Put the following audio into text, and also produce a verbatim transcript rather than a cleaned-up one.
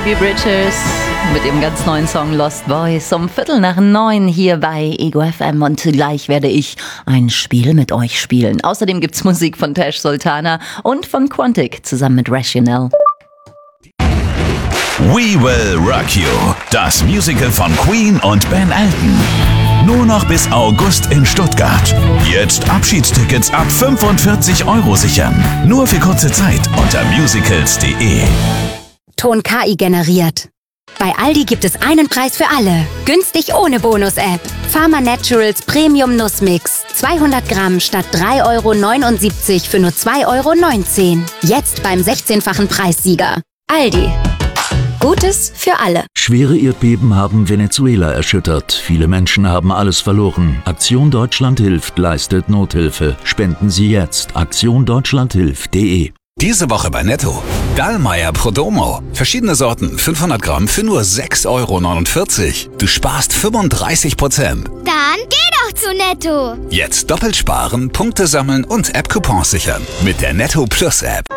Phoebe Bridgers mit ihrem ganz neuen Song Lost Boys um Viertel nach neun hier bei Ego F M und gleich werde ich ein Spiel mit euch spielen. Außerdem gibt's Musik von Tash Sultana und von Quantic zusammen mit Rationale. We Will Rock You, das Musical von Queen und Ben Elton. Nur noch bis August in Stuttgart. Jetzt Abschiedstickets ab fünfundvierzig Euro sichern. Nur für kurze Zeit unter musicals punkt de. Ton K I generiert. Bei Aldi gibt es einen Preis für alle. Günstig ohne Bonus-App. Pharma Naturals Premium Nussmix. zweihundert Gramm statt drei Euro neunundsiebzig für nur zwei Euro neunzehn. Jetzt beim sechzehnfachen Preissieger. Aldi. Gutes für alle. Schwere Erdbeben haben Venezuela erschüttert. Viele Menschen haben alles verloren. Aktion Deutschland hilft, leistet Nothilfe. Spenden Sie jetzt. aktion deutschland hilft punkt de. Diese Woche bei Netto. Dallmayr Prodomo. Verschiedene Sorten, fünfhundert Gramm für nur sechs Euro neunundvierzig. Du sparst fünfunddreißig Prozent. Dann geh doch zu Netto. Jetzt doppelt sparen, Punkte sammeln und App-Coupons sichern. Mit der Netto Plus App.